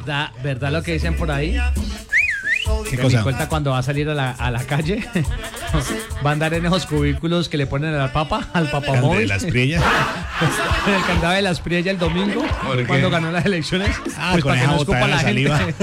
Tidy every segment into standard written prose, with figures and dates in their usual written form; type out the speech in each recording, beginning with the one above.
¿Verdad lo que dicen por ahí? ¿Qué Que cosa? mi colta cuando va a salir a la calle va a andar en esos cubículos que le ponen al papamóvil. ¿De las priellas? En el candado de las Priellas el domingo, ¿Por qué? cuando ganó las elecciones. Pues con para que esa no escupa botadera la de gente.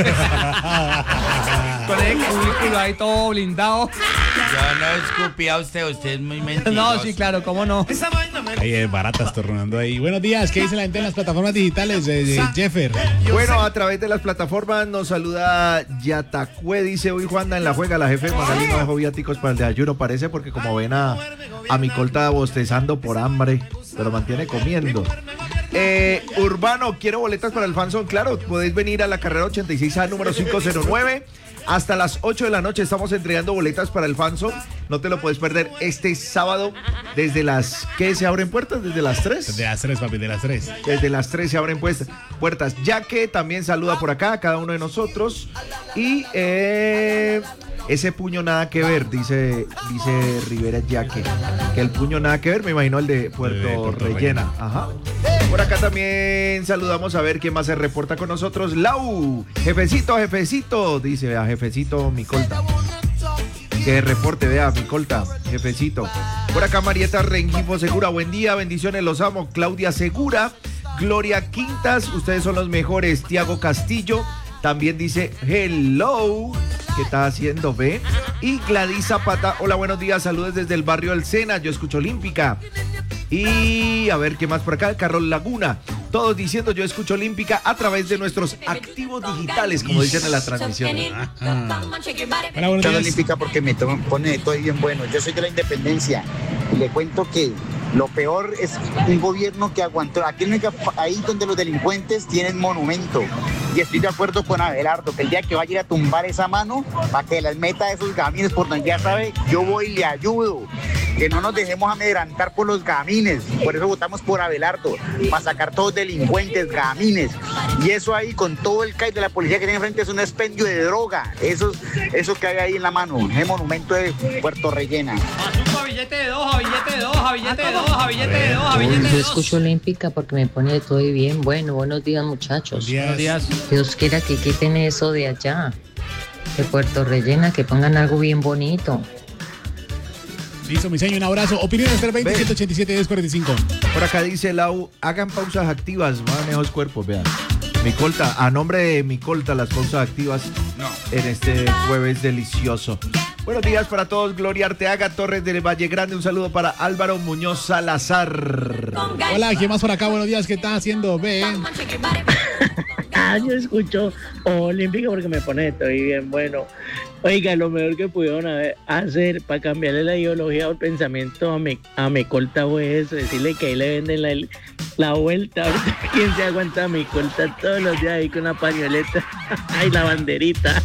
Con ese cubículo ahí todo blindado. Yo no escupí a usted es muy mentiroso. No, sí, claro, cómo no. Ahí es baratas tornando ahí. Buenos días, ¿qué dice la gente en las plataformas digitales de Jeffer? Bueno, a través de las plataformas nos saluda Yatacue, dice hoy Juanda en la juega, la jefe de Magali no dejó viáticos para el desayuno, parece, porque como ven a mi colta bostezando por hambre, pero mantiene comiendo. Urbano, quiero boletas para el Fanzone, claro, podéis venir a la carrera 86A número 509. Hasta las 8 de la noche estamos entregando boletas para el Fanzone. No te lo puedes perder este sábado desde las... ¿Qué se abren puertas? ¿Desde las 3? De las 3, papi, de las 3. Desde las 3 se abren puertas. Ya que también saluda por acá a cada uno de nosotros. Y ese puño nada que ver, dice Rivera Yaque. Que el puño nada que ver, me imagino el de Puerto Rellena. Ajá. Por acá también saludamos a ver quién más se reporta con nosotros. Lau, jefecito, dice, vea, jefecito, mi colta. Que reporte, vea, mi colta, jefecito. Por acá Marieta Rengifo Segura, buen día, bendiciones, los amo. Claudia Segura, Gloria Quintas, ustedes son los mejores. Tiago Castillo, también dice hello, ¿qué está haciendo, ve? Y Gladys Zapata, hola, buenos días, saludos desde el barrio El Sena, yo escucho Olímpica. Y a ver qué más por acá, Carol Laguna, todos diciendo yo escucho Olímpica a través de nuestros activos digitales, como dicen en la transmisión. Hola, buenos Escuchando días. Olímpica porque me pone todo bien bueno. Yo soy de la Independencia y le cuento que lo peor es un gobierno que aguantó. Aquí ahí donde los delincuentes tienen monumento. Y estoy de acuerdo con Abelardo, que el día que vaya a ir a tumbar esa mano, para que las meta esos gamines, por donde ya sabe, yo voy y le ayudo. Que no nos dejemos amedrantar por los gamines. Por eso votamos por Abelardo, para sacar todos delincuentes, gamines. Y eso ahí, con todo el CAI de la policía que tiene enfrente, es un expendio de droga. Eso que hay ahí en la mano, el monumento de Puerto Rellena. Billete de 2, billete de 2, billete de 2, billete de 2, billete de 2. Yo escucho Olímpica porque me pone de todo y bien. Bueno, buenos días, muchachos. Buenos días. Dios quiera que quiten eso de allá, de Puerto Rellena, que pongan algo bien bonito. Listo, mi señor, un abrazo. Opiniones 320-187-1045. Por acá dice Lau, hagan pausas activas, manejos cuerpos, vean. Mi colta, a nombre de mi colta, las pausas activas en este jueves delicioso. Buenos días para todos, Gloria Arteaga, Torres del Valle Grande, un saludo para Álvaro Muñoz Salazar. Hola, ¿quién más por acá? Buenos días, ¿qué está haciendo? Ve. Yo escucho Olímpica porque me pone estoy bien bueno. Oiga, lo mejor que pudieron hacer para cambiarle la ideología o el pensamiento a mi colta fue eso, decirle que ahí le venden la vuelta. Ahorita quién se aguanta a mi colta todos los días ahí con la pañoleta. Ay, la banderita.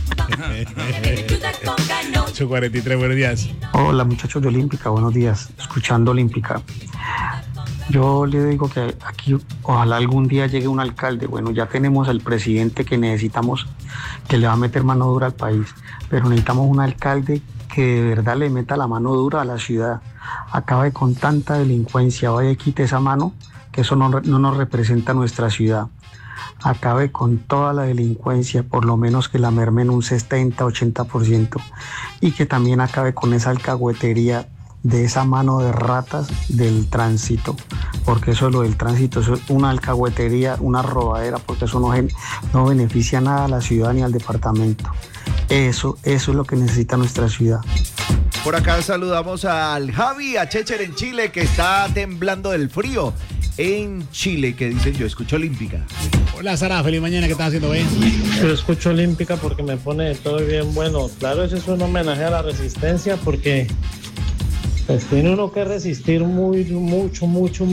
8:43, buenos días. Hola muchachos de Olímpica, buenos días, escuchando Olímpica. Yo le digo que aquí ojalá algún día llegue un alcalde. Bueno, ya tenemos al presidente que necesitamos, que le va a meter mano dura al país, pero necesitamos un alcalde que de verdad le meta la mano dura a la ciudad, acabe con tanta delincuencia, vaya y quite esa mano, que eso no nos representa nuestra ciudad. Acabe con toda la delincuencia, por lo menos que la mermen un 70-80%, y que también acabe con esa alcahuetería de esa mano de ratas del tránsito, porque eso es lo del tránsito, eso es una alcahuetería, una robadera, porque eso no beneficia nada a la ciudad ni al departamento. Eso es lo que necesita nuestra ciudad. Por acá saludamos al Javi, a Checher en Chile, que está temblando del frío en Chile, que dicen yo escucho Olímpica. Hola Sara, feliz mañana, ¿qué estás haciendo? Ve. Yo escucho Olímpica porque me pone de todo bien bueno. Claro, eso es un homenaje a la resistencia porque pues tiene uno que resistir mucho,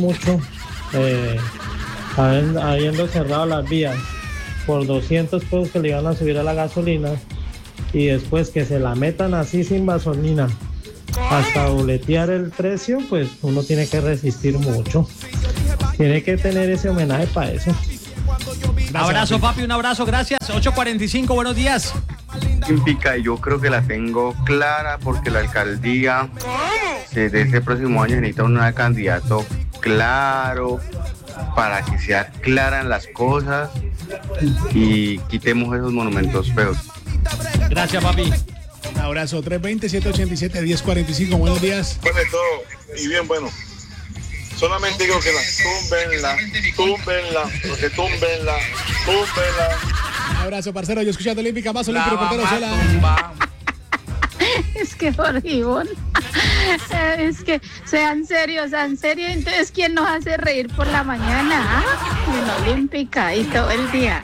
habiendo cerrado las vías por 200 pesos que le iban a subir a la gasolina y después que se la metan así sin gasolina hasta boletear el precio, pues uno tiene que resistir mucho. Tiene que tener ese homenaje para eso. Abrazo, papi, un abrazo, gracias. 8:45, buenos días. Olímpica, y yo creo que la tengo clara porque la alcaldía desde este próximo año necesita un candidato claro para que sean claras las cosas y quitemos esos monumentos feos. Gracias, papi. Un abrazo, 320-787-1045, buenos días. Pone todo y bien bueno. Solamente digo que túmbenla, porque túmbenla. Un abrazo, parcero, yo escuchando Olímpica, más Olímpico, portero, sola. Es que Jorgibón, es que sean serios, entonces ¿quién nos hace reír por la mañana? En Olímpica y todo el día.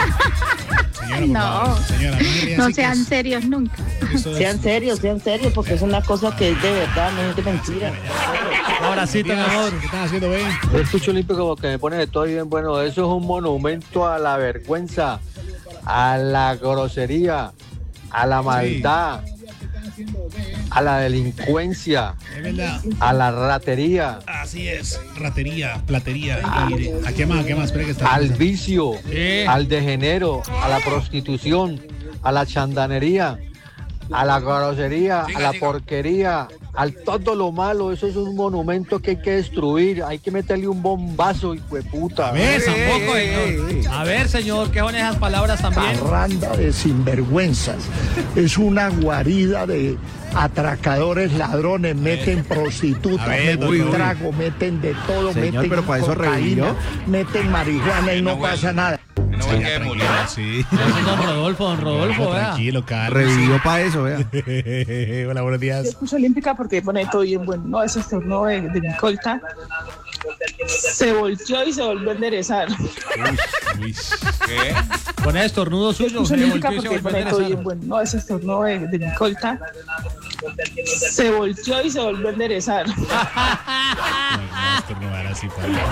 Señora, no sean serios nunca. Sean serios, porque es una cosa que es de verdad, no es de mentira. Abracito, mi amor. ¿Qué estás haciendo, Ben? Yo escucho Olímpico porque me pone de todo bien bueno. Eso es un monumento a la vergüenza, a la grosería, a la maldad, a la delincuencia, a la ratería. Así es, ratería, platería. ¿A qué más? Espera que está. Al vicio, al degenero, a la prostitución, a la chandanería, a la grosería, a la porquería, al todo lo malo. Eso es un monumento que hay que destruir. Hay que meterle un bombazo, hijo de puta. A ver, tampoco, señor. A ver, señor, ¿qué son esas palabras también? Parranda de sinvergüenzas. Es una guarida de atracadores, ladrones, meten prostitutas, meten trago, meten de todo, señor, meten pero para eso cocaína, revivió. Meten marihuana y no pasa nada. Sí. Eso es don Rodolfo, vea. Tranquilo, Carlos. Revivió para eso, vea. Hola, buenos días. Yo escucho Olímpica porque pone todo bien bueno. No, ese estornudo de mi colta se volteó y se volvió a enderezar. ¿Qué? Con ese estornudo suyo se volteó volvió y se volvió a pone todo bien enderezar. bueno. No, ese estornudo de mi colta se volteó y se volvió a enderezar. No, estornudar así,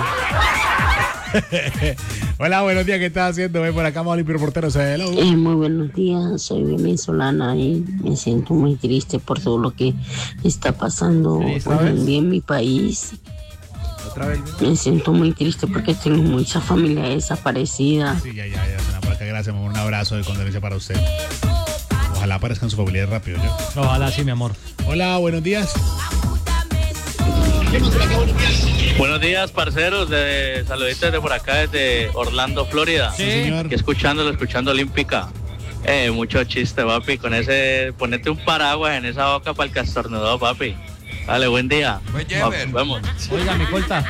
Hola, buenos días, ¿qué estás haciendo? Ven por acá, Olímpico, portero, hello. Muy buenos días, soy venezolana y me siento muy triste por todo lo que está pasando hoy en mi país. Me siento muy triste porque tengo mucha familia desaparecida. Sí, ya, por acá, gracias, mi amor, un abrazo de condolencia para usted. Ojalá aparezcan su familia rápido, ¿yo? Ojalá sí, mi amor. Hola, buenos días. Buenos días, parceros, saluditos desde por acá, desde Orlando, Florida. Sí, señor. Que escuchando Olímpica. Mucho chiste, papi, con ese, ponete un paraguas en esa boca para el que estornudó, papi. Dale, buen día. Vamos. Oiga, mi colta.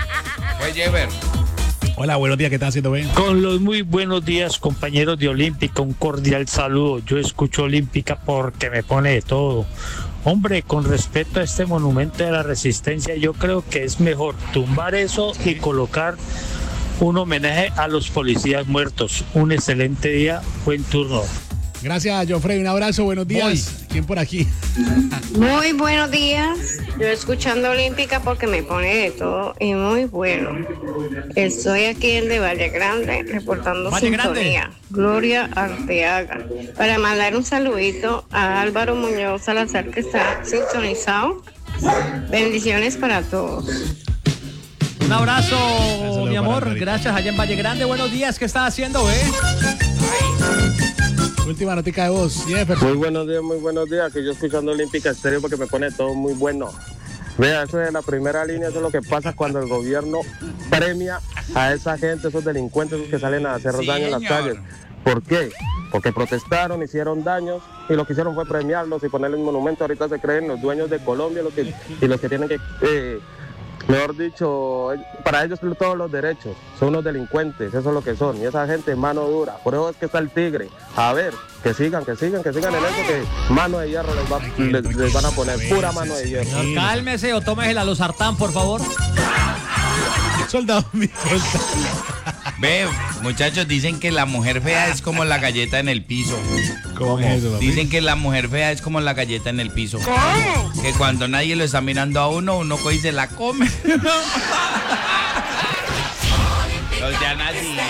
Hola, buenos días, ¿qué estás haciendo, Ben? Con los muy buenos días, compañeros de Olímpica, un cordial saludo. Yo escucho Olímpica porque me pone de todo. Hombre, con respecto a este monumento de la resistencia, yo creo que es mejor tumbar eso y colocar un homenaje a los policías muertos. Un excelente día, buen turno. Gracias, Joffrey, un abrazo, buenos días. ¿Quién por aquí? Muy buenos días. Yo escuchando Olímpica porque me pone de todo y muy bueno. Estoy aquí en de Valle Grande reportando sintonía. Gloria Arteaga. Para mandar un saludito a Álvaro Muñoz Salazar que está sintonizado. Bendiciones para todos. Un abrazo, mi amor. Gracias allá en Valle Grande. Buenos días. ¿Qué estás haciendo, Última notica de voz, Jefferson. Muy buenos días, que yo escuchando Olímpica Estéreo porque me pone todo muy bueno. Vea, eso de la primera línea, eso es lo que pasa cuando el gobierno premia a esa gente, esos delincuentes esos que salen a hacer daño en las calles. ¿Por qué? Porque protestaron, hicieron daños y lo que hicieron fue premiarlos y ponerles un monumento. Ahorita se creen los dueños de Colombia y los que tienen que... mejor dicho, para ellos todos los derechos, son unos delincuentes, eso es lo que son, y esa gente es mano dura, por eso es que está el tigre. A ver, que sigan en eso, que mano de hierro les van a poner, pura mano de hierro. Señor, cálmese o tómese la losartán, por favor. Soldado, mi Ve, muchachos, dicen que la mujer fea es como la galleta en el piso. ¿Cómo es eso, papi? Dicen que la mujer fea es como la galleta en el piso. ¿Cómo? Que cuando nadie lo está mirando a uno coge y se la come. Los ya nací.